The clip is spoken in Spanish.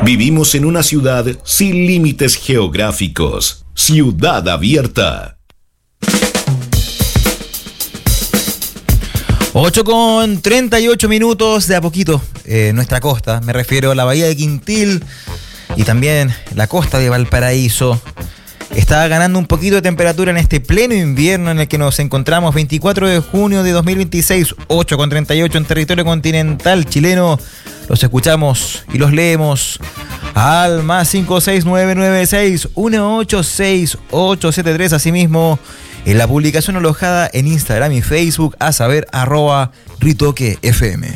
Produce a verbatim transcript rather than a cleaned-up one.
Vivimos en una ciudad sin límites geográficos. Ciudad Abierta. ocho con treinta y ocho minutos, de a poquito, eh, nuestra costa, me refiero a la bahía de Quintil y también la costa de Valparaíso. Está ganando un poquito de temperatura en este pleno invierno en el que nos encontramos, veinticuatro de junio de dos mil veintiséis, ocho con treinta y ocho en territorio continental chileno. Los escuchamos y los leemos al más cinco seis nueve nueve seis uno ocho seis ocho siete tres, asimismo en la publicación alojada en Instagram y Facebook, a saber, arroba Ritoque F M.